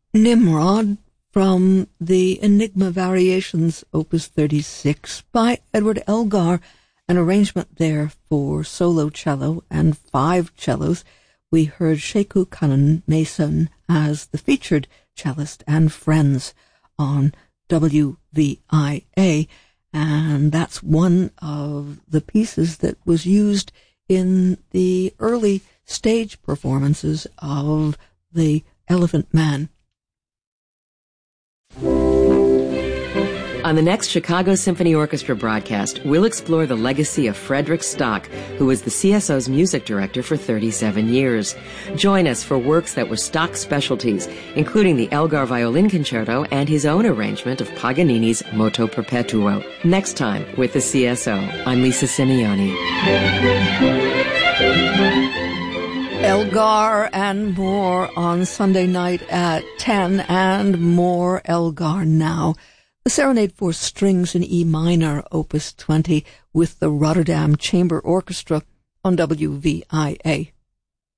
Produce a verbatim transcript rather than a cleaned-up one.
Nimrod from the Enigma Variations, Opus thirty-six, by Edward Elgar, an arrangement there for solo cello and five cellos. We heard Sheku Kanan Mason as the featured cellist and friends on W V I A, and that's one of the pieces that was used in the early stage performances of The Elephant Man. On the next Chicago Symphony Orchestra broadcast, we'll explore the legacy of Frederick Stock, who was the C S O's music director for thirty-seven years. Join us for works that were Stock's specialties, including the Elgar Violin Concerto and his own arrangement of Paganini's Moto Perpetuo. Next time with the C S O, I'm Lisa Simeoni. Elgar and more on Sunday night at ten, and more Elgar now. The Serenade for Strings in E minor, Opus twenty, with the Rotterdam Chamber Orchestra on W V I A.